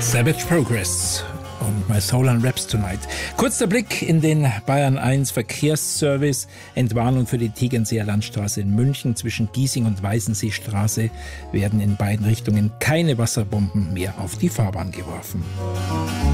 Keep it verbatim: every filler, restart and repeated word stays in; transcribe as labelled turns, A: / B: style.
A: Savage Progress und My Soul Unwraps Tonight. Kurzer Blick in den Bayern eins Verkehrsservice. Entwarnung für die Tegernseer Landstraße in München. Zwischen Giesing und Weißenseestraße werden in beiden Richtungen keine Wasserbomben mehr auf die Fahrbahn geworfen.